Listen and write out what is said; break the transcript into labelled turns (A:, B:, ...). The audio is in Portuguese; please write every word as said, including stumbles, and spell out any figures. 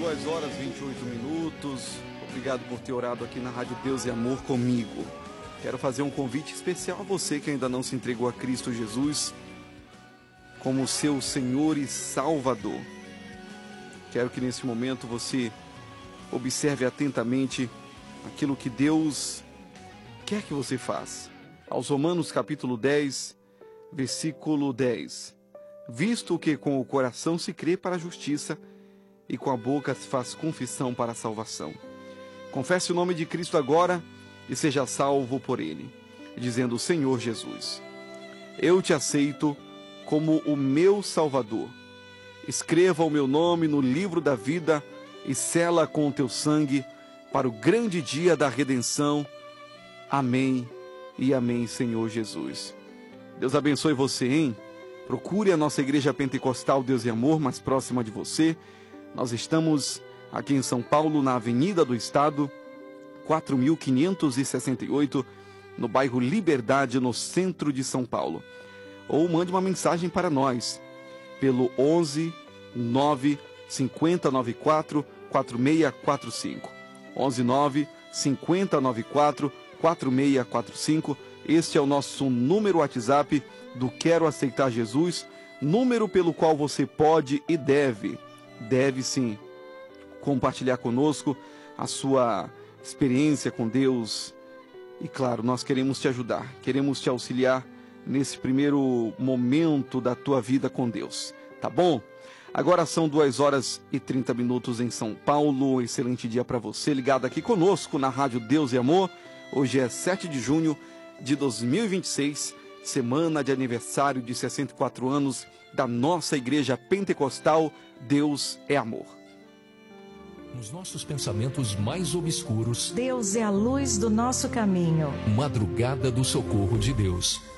A: duas horas e vinte e oito minutos. Obrigado por ter orado aqui na Rádio Deus e Amor comigo. Quero fazer um convite especial a você que ainda não se entregou a Cristo Jesus como seu Senhor e Salvador. Quero que nesse momento você observe atentamente aquilo que Deus quer que você faça. Aos Romanos capítulo dez, versículo dez. Visto que com o coração se crê para a justiça e com a boca se faz confissão para a salvação. Confesse o nome de Cristo agora e seja salvo por ele, dizendo: Senhor Jesus, eu te aceito como o meu Salvador. Escreva o meu nome no livro da vida e sela com o teu sangue para o grande dia da redenção. Amém e amém, Senhor Jesus. Deus abençoe você, hein? Procure a nossa Igreja Pentecostal Deus e Amor mais próxima de você. Nós estamos aqui em São Paulo, na Avenida do Estado, quatro mil quinhentos e sessenta e oito, no bairro Liberdade, no centro de São Paulo. Ou mande uma mensagem para nós pelo onze, nove, cinquenta, noventa e quatro, quarenta e seis quarenta e cinco. onze, nove, cinquenta, noventa e quatro, quarenta e seis quarenta e cinco. Este é o nosso número WhatsApp do Quero Aceitar Jesus, número pelo qual você pode e deve, deve sim, compartilhar conosco a sua experiência com Deus. E claro, nós queremos te ajudar, queremos te auxiliar nesse primeiro momento da tua vida com Deus, tá bom? Agora são duas horas e trinta minutos em São Paulo. Excelente dia para você, ligado aqui conosco na Rádio Deus e Amor. Hoje é sete de junho de dois mil e vinte e seis, semana de aniversário de sessenta e quatro anos da nossa Igreja Pentecostal Deus é Amor.
B: Nos nossos pensamentos mais obscuros,
C: Deus é a luz do nosso caminho.
B: Madrugada do socorro de Deus.